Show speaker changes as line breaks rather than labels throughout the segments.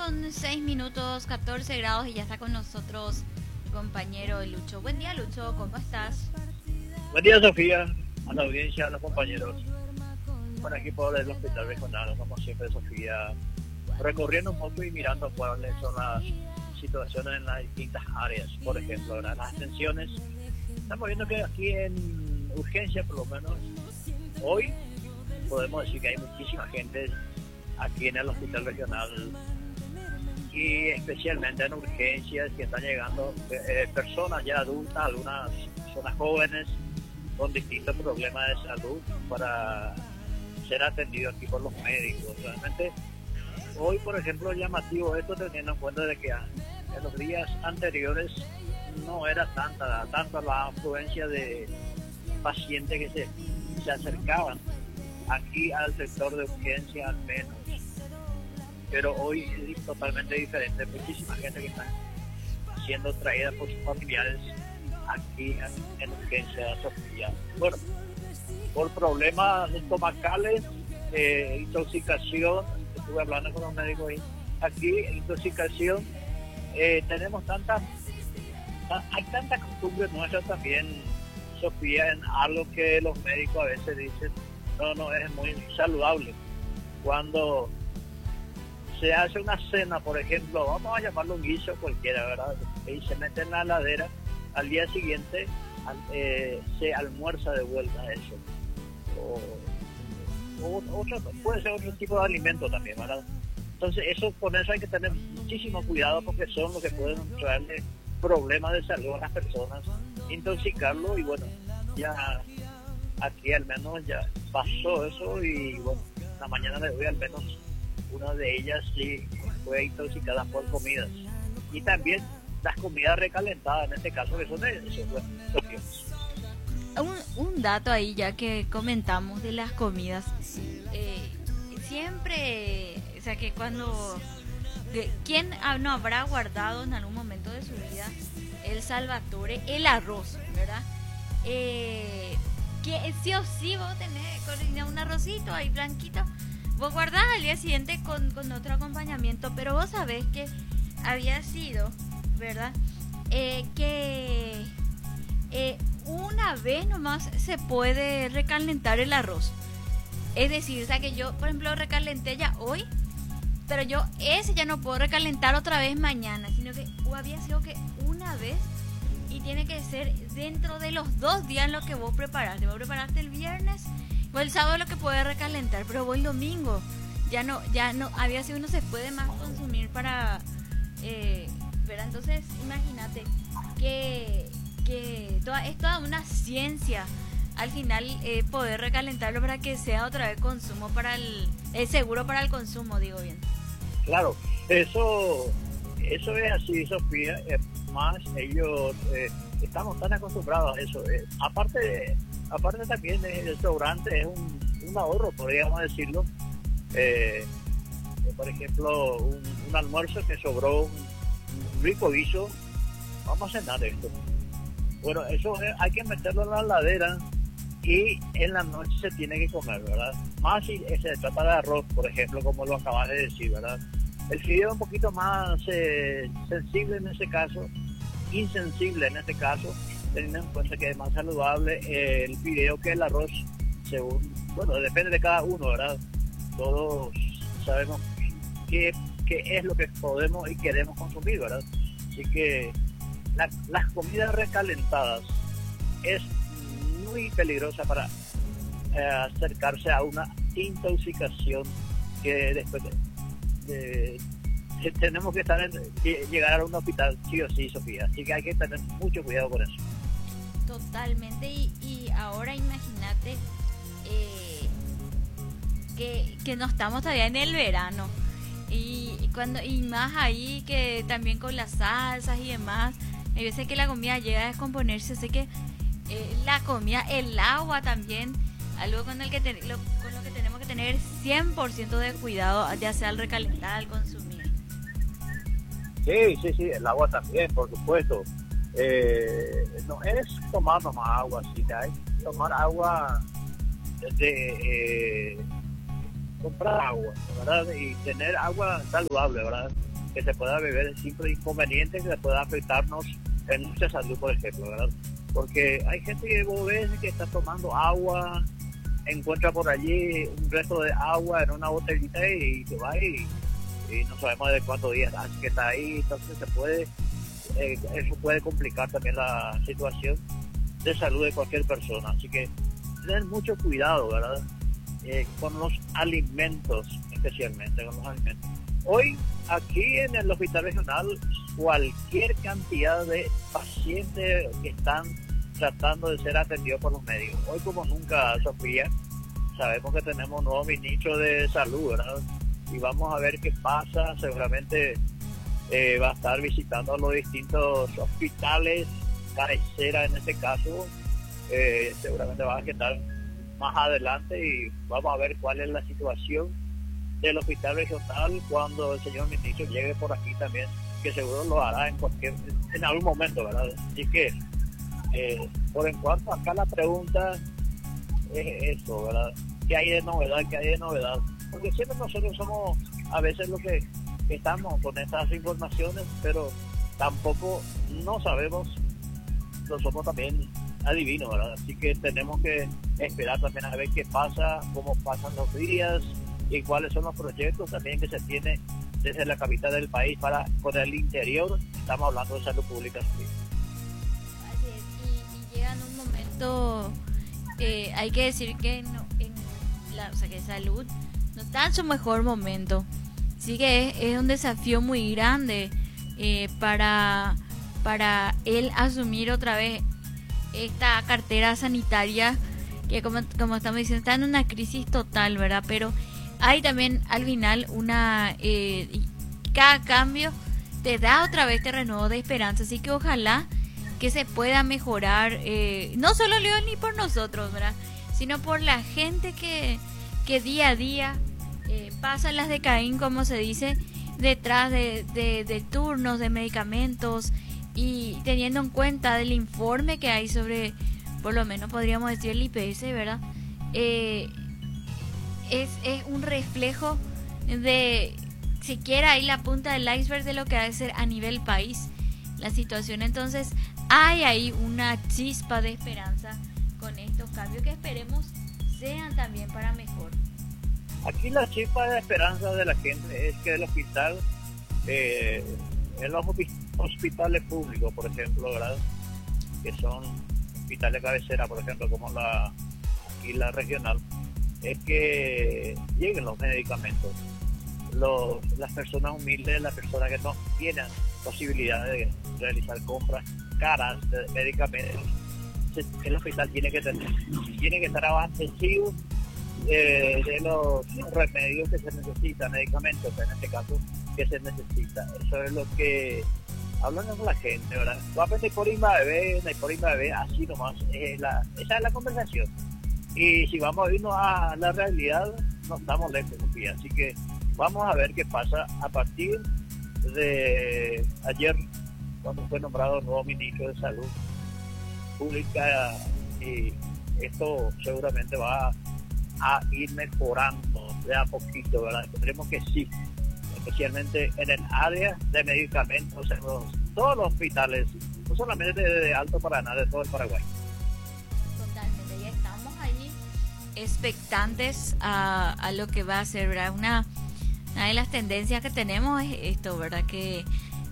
con 6 minutos, 14 grados y ya está con nosotros mi compañero Lucho. Buen día, Lucho, ¿cómo estás?
Buen día, Sofía, a la audiencia, a los compañeros. Por aquí por el hospital regional, como siempre, Sofía, recorriendo un poco y mirando cuáles son las situaciones en las distintas áreas. Por ejemplo, las atenciones. Estamos viendo que aquí en urgencia, por lo menos, hoy podemos decir que hay muchísima gente aquí en el hospital regional y especialmente en urgencias que están llegando personas ya adultas, algunas personas jóvenes con distintos problemas de salud para ser atendidos aquí por los médicos. Realmente hoy, por ejemplo, llamativo esto teniendo en cuenta de que en los días anteriores no era tanta la afluencia de pacientes que se acercaban aquí al sector de urgencia al menos, pero hoy es totalmente diferente. Muchísima gente que está siendo traída por sus familiares aquí en urgencia, Sofía. Bueno, por problemas estomacales, intoxicación, estuve hablando con los médicos ahí, aquí intoxicación, tenemos hay tanta costumbre nuestra también, Sofía, en algo que los médicos a veces dicen no es muy saludable. Cuando se hace una cena, por ejemplo, vamos a llamarlo un guiso cualquiera, ¿verdad? Y se mete en la heladera, al día siguiente se almuerza de vuelta eso. Puede ser otro tipo de alimento también, ¿verdad? Entonces con eso hay que tener muchísimo cuidado porque son los que pueden traerle problemas de salud a las personas, intoxicarlo y bueno, ya aquí al menos ya pasó eso y bueno, la mañana de hoy al menos una de ellas sí fue intoxicada por comidas y también las comidas recalentadas en este caso que son de eso, bueno,
un dato ahí ya que comentamos de las comidas, siempre, o sea que cuando ¿quién no habrá guardado en algún momento de su vida el Salvatore, el arroz, ¿verdad? Que sí o sí vos tenés un arrocito ahí blanquito, vos guardás al día siguiente con otro acompañamiento, pero vos sabés que había sido, ¿verdad? Que una vez nomás se puede recalentar el arroz. Es decir, o sea que yo, por ejemplo, recalenté ya hoy, pero yo ese ya no puedo recalentar otra vez mañana, sino que había sido que una vez y tiene que ser dentro de los 2 días en lo que vos preparaste. Vos preparaste el viernes o el sábado lo que puedes recalentar, pero vos el domingo ya no, había sido no se puede más consumir para, ¿verdad? Entonces imagínate que es toda una ciencia al final poder recalentarlo para que sea otra vez consumo para seguro para el consumo, digo bien.
Claro, eso es así, Sofía. Más ellos estamos tan acostumbrados a eso. Aparte también el restaurante es un ahorro, podríamos decirlo. Por ejemplo, un almuerzo que sobró, un rico guiso, vamos a cenar esto. Bueno, eso hay que meterlo en la heladera y en la noche se tiene que comer, ¿verdad? Más si se trata de arroz, por ejemplo, como lo acabas de decir, ¿verdad? El fideo es un poquito más sensible en ese caso, insensible en este caso, teniendo en cuenta que es más saludable el fideo que el arroz, según, bueno, depende de cada uno, ¿verdad? Todos sabemos qué es lo que podemos y queremos consumir, ¿verdad? Así que las comidas recalentadas es muy peligrosa para acercarse a una intoxicación que después tenemos que llegar a un hospital sí o sí, Sofía. Así que hay que tener mucho cuidado con eso.
Totalmente, y ahora imagínate que no estamos todavía en el verano y más ahí que también con las salsas y demás, hay veces que la comida llega a descomponerse, así que la comida, el agua también, algo con lo que tenemos que tener 100% de cuidado, ya sea al recalentar, al consumir.
Sí, el agua también, por supuesto. No es tomar nomás agua, sí, hay que tomar agua comprar agua, ¿verdad? Y tener agua saludable, ¿verdad? que se pueda beber simples inconvenientes que se pueda afectarnos en nuestra salud, por ejemplo, ¿verdad? Porque hay gente que vos ves que está tomando agua, encuentra por allí un resto de agua en una botellita y se va y no sabemos de cuántos días hace que está ahí, entonces eso puede complicar también la situación de salud de cualquier persona. Así que tener mucho cuidado, ¿verdad? Con los alimentos, especialmente con los alimentos. Hoy, aquí en el hospital regional, cualquier cantidad de pacientes que están tratando de ser atendidos por los médicos. Hoy, como nunca, Sofía, sabemos que tenemos un nuevo ministro de salud, ¿verdad? Y vamos a ver qué pasa. Seguramente va a estar visitando los distintos hospitales, cabecera en este caso. Seguramente va a estar más adelante y vamos a ver cuál es la situación del hospital regional cuando el señor ministro llegue por aquí también, que seguro lo hará en algún momento, ¿verdad? Así que por en cuanto acá la pregunta es eso, ¿verdad? ¿Qué hay de novedad? ¿Qué hay de novedad? Porque siempre nosotros somos a veces los que estamos con estas informaciones, pero tampoco no sabemos, no somos también adivinos, ¿verdad? Así que tenemos que esperar también a ver qué pasa, cómo pasan los días y cuáles son los proyectos también que se tiene desde la capital del país para con el interior. Estamos hablando de salud pública. Sí.
Así es, y llega en un momento, hay que decir que que salud no está en su mejor momento. Así que es un desafío muy grande para él asumir otra vez esta cartera sanitaria que como estamos diciendo está en una crisis total, ¿verdad? Pero hay también al final cada cambio te da otra vez terreno de esperanza, así que ojalá que se pueda mejorar, no solo Leo ni por nosotros, ¿verdad? Sino por la gente que día a día pasa las de Caín, como se dice, detrás de turnos, de medicamentos, y teniendo en cuenta del informe que hay sobre, por lo menos podríamos decir el IPS, ¿verdad? Es un reflejo de, siquiera ahí la punta del iceberg de lo que ha de ser a nivel país la situación. Entonces hay ahí una chispa de esperanza con estos cambios que esperemos sean también para mejor.
Aquí la chispa de esperanza de la gente es que el hospital, en los hospitales públicos, por ejemplo, ¿verdad? Que son hospitales de cabecera, por ejemplo, como aquí la regional, es que lleguen los medicamentos. Las personas humildes, las personas que no tienen posibilidad de realizar compras caras de medicamentos, el hospital tiene que estar abastecido de los remedios que se necesitan, medicamentos en este caso que se necesita. Eso es lo que hablan con la gente, ¿verdad? Solamente por bebé, así nomás, esa es la conversación. Y si vamos a irnos a la realidad, no estamos lejos, Sofía. Así que vamos a ver qué pasa a partir de ayer, cuando fue nombrado el nuevo ministro de Salud Pública, y esto seguramente va a ir mejorando de a poquito, ¿verdad? Esperemos que sí, especialmente en el área de medicamentos, en todos los hospitales, no solamente de Alto Paraná, de todo el Paraguay.
Totalmente, ya estamos ahí expectantes a lo que va a ser, ¿verdad? Una de las tendencias que tenemos es esto, ¿verdad? Que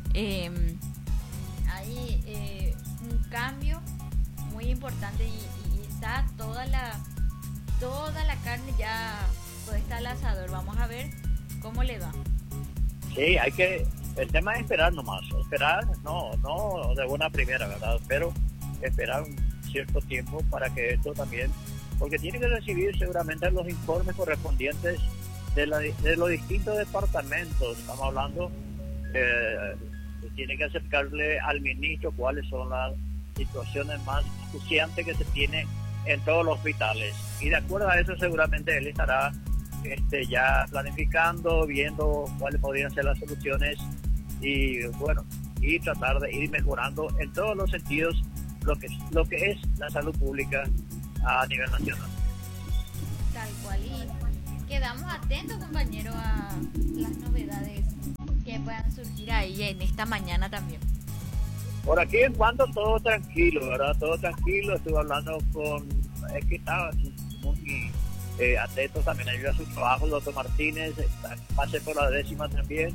hay un cambio muy importante y está toda la carne ya puesta al asador. Vamos a ver cómo le va.
Sí, el tema es esperar nomás, no de buena primera, ¿verdad? Pero esperar un cierto tiempo para que esto también, porque tiene que recibir seguramente los informes correspondientes de los distintos departamentos. Estamos hablando, tiene que acercarle al ministro cuáles son las situaciones más acuciantes que se tiene en todos los hospitales, y de acuerdo a eso seguramente él estará ya planificando, viendo cuáles podrían ser las soluciones y bueno, y tratar de ir mejorando en todos los sentidos lo que es la salud pública a nivel nacional.
Tal cual, y quedamos atentos, compañero, a las novedades que puedan a surgir ahí en esta mañana también?
Por aquí en cuanto todo tranquilo, ¿verdad? Todo tranquilo. Estuve hablando con... Es que estaban muy atentos también a su trabajo, el doctor Martínez. Pasé por la 10ª también.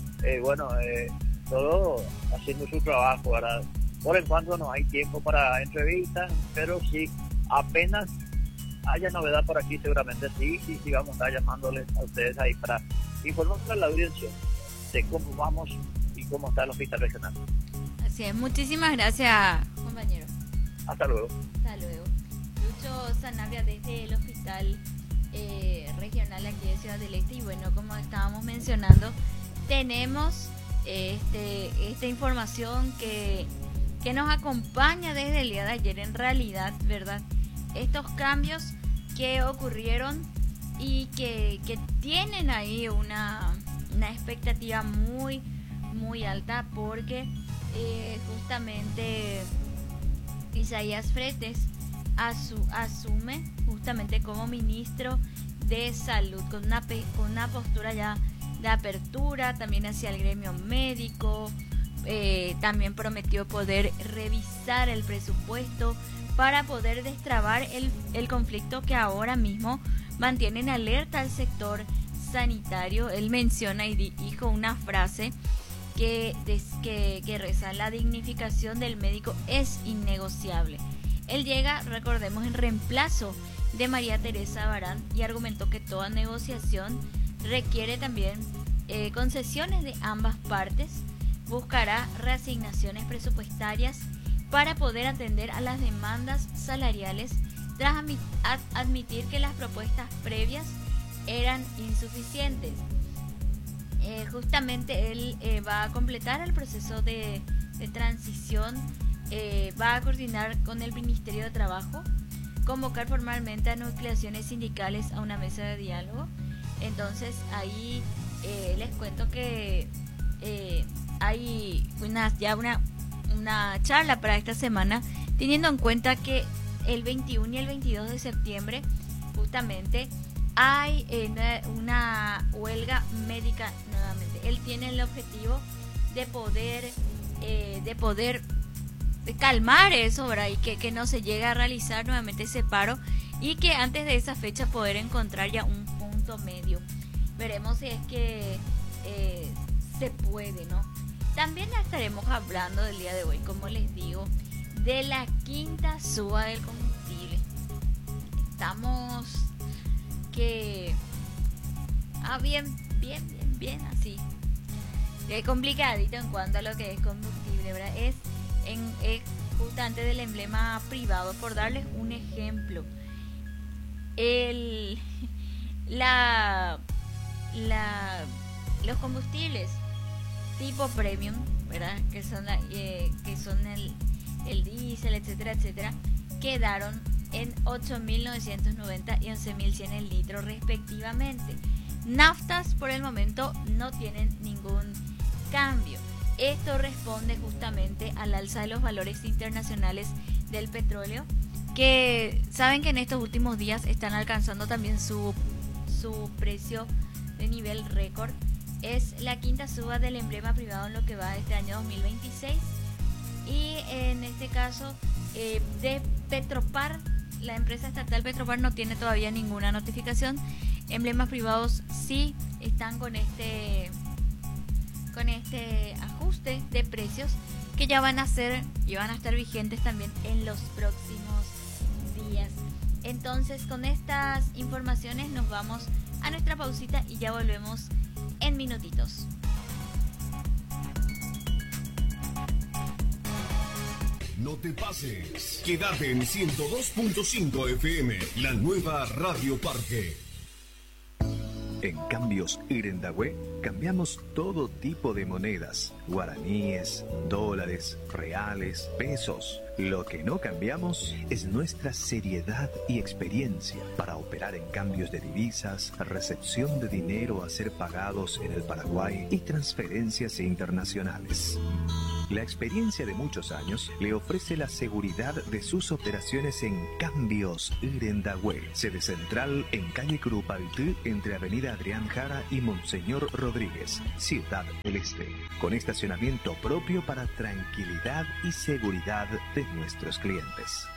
Todo haciendo su trabajo, ¿verdad? Por el cuanto no hay tiempo para entrevistas, pero sí, apenas haya novedad por aquí, seguramente sí vamos a estar llamándoles a ustedes ahí para informar a la audiencia de cómo vamos y cómo está el hospital regional.
Así es, muchísimas gracias, compañero.
Hasta luego.
Hasta luego. Lucho Sanabria desde el hospital regional aquí de Ciudad del Este. Y bueno, como estábamos mencionando, tenemos esta información que nos acompaña desde el día de ayer, en realidad, ¿verdad? Estos cambios que ocurrieron y que tienen ahí una expectativa muy, muy alta, porque justamente Isaías Freites asume justamente como ministro de Salud con una postura ya de apertura también hacia el gremio médico. También prometió poder revisar el presupuesto para poder destrabar el conflicto que ahora mismo mantiene en alerta al sector sanitario. Él menciona y dijo una frase que reza: la dignificación del médico es innegociable. Él llega, recordemos, en reemplazo de María Teresa Barán, y argumentó que toda negociación requiere también concesiones de ambas partes. Buscará reasignaciones presupuestarias para poder atender a las demandas salariales, tras admitir que las propuestas previas eran insuficientes. Justamente él va a completar el proceso de transición, va a coordinar con el Ministerio de Trabajo, convocar formalmente a nucleaciones sindicales a una mesa de diálogo. Entonces ahí les cuento que hay una charla para esta semana, teniendo en cuenta que el 21 y el 22 de septiembre justamente hay una huelga médica nuevamente. Él tiene el objetivo de poder calmar eso, ¿verdad? Y que no se llegue a realizar nuevamente ese paro, y que antes de esa fecha poder encontrar ya un punto medio. Veremos si es que se puede, ¿no? También estaremos hablando del día de hoy, como les digo, de la quinta suba del combustible. Estamos bien así. Es complicadito en cuanto a lo que es combustible, ¿verdad? Es justamente del emblema privado. Por darles un ejemplo, los combustibles tipo premium, ¿verdad? Que son el diésel, etcétera, quedaron en 8.990 y 11.100 el litro respectivamente. Naftas por el momento no tienen ningún cambio. Esto responde justamente al alza de los valores internacionales del petróleo, que saben que en estos últimos días están alcanzando también su precio de nivel récord. Es la quinta suba del emblema privado en lo que va este año 2026. Y en este caso de Petropar, la empresa estatal Petropar no tiene todavía ninguna notificación. Emblemas privados sí están con este ajuste de precios, que ya van a estar vigentes también en los próximos días. Entonces, con estas informaciones nos vamos a nuestra pausita y ya volvemos en minutitos.
No te pases. Quédate en 102.5 FM, la nueva Radio Parque.
En Cambios Irendahue cambiamos todo tipo de monedas: guaraníes, dólares, reales, pesos. Lo que no cambiamos es nuestra seriedad y experiencia para operar en cambios de divisas, recepción de dinero a ser pagados en el Paraguay y transferencias internacionales. La experiencia de muchos años le ofrece la seguridad de sus operaciones en Cambios Irendahue. Sede central en calle Curupaytí, entre Avenida Adrián Jara y Monseñor Rodríguez, Ciudad del Este. Con estacionamiento propio para tranquilidad y seguridad de nuestros clientes.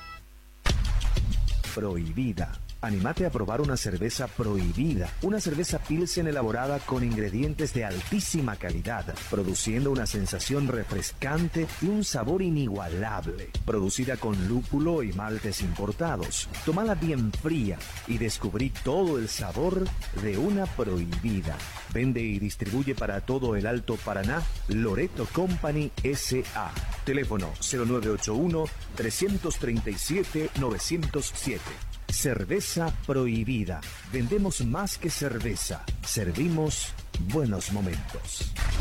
Prohibida. Anímate a probar una cerveza Prohibida, una cerveza Pilsen elaborada con ingredientes de altísima calidad, produciendo una sensación refrescante y un sabor inigualable. Producida con lúpulo y maltes importados. Tómala bien fría y descubrí todo el sabor de una Prohibida. Vende y distribuye para todo el Alto Paraná Loreto Company S.A. Teléfono 0981-337-907. Cerveza Prohibida. Vendemos más que cerveza. Servimos buenos momentos.